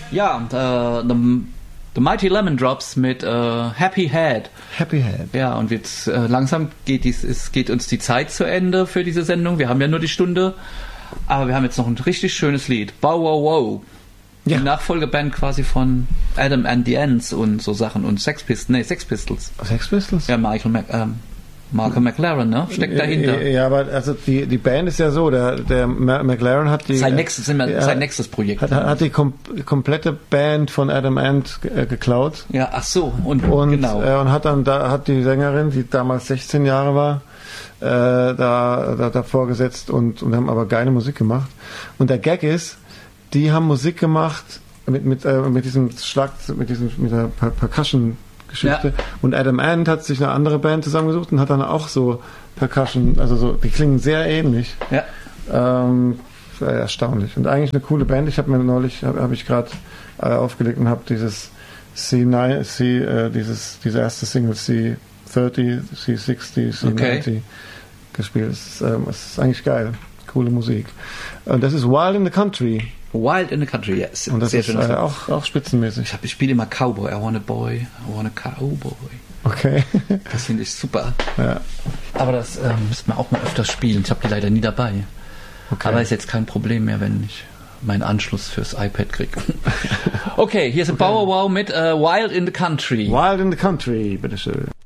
Ja, und The Mighty Lemon Drops mit Happy Head. Happy Head. Ja, und jetzt langsam geht uns die Zeit zu Ende für diese Sendung. Wir haben ja nur die Stunde, aber wir haben jetzt noch ein richtig schönes Lied. Bow Wow Wow. Ja. Die Nachfolgeband quasi von Adam and the Ants und so Sachen und Sex Pistols. Sex Pistols? Ja, Malcolm McLaren, ne? Steckt dahinter. Ja, aber also die Band ist ja so, der McLaren hat sein nächstes Projekt. Hat die komplette Band von Adam Ant geklaut. Ja, ach so. Und genau. Und hat die Sängerin, die damals 16 Jahre war, da vorgesetzt und haben aber geile Musik gemacht. Und der Gag ist, die haben Musik gemacht mit diesem mit der Percussion-Geschichte. Ja. Und Adam Ant hat sich eine andere Band zusammengesucht und hat dann auch so Percussion, also so, die klingen sehr ähnlich. Ja. Erstaunlich. Und eigentlich eine coole Band. Ich habe mir neulich, habe ich gerade aufgelegt und habe dieses diese erste Single C30, C60, C90 gespielt. Es ist eigentlich geil. Coole Musik. Und das ist Wild in the Country. Wild in the Country, yes. Und das sehr ist schön. auch spitzenmäßig. Ich spiele immer Cowboy. I want a boy, I want a cowboy. Okay. Das finde ich super. Ja. Aber das müssten wir auch mal öfters spielen. Ich habe die leider nie dabei. Okay. Aber ist jetzt kein Problem mehr, wenn ich meinen Anschluss fürs iPad kriege. Okay, hier ist ein Bow Wow mit Wild in the Country. Wild in the Country, bitteschön.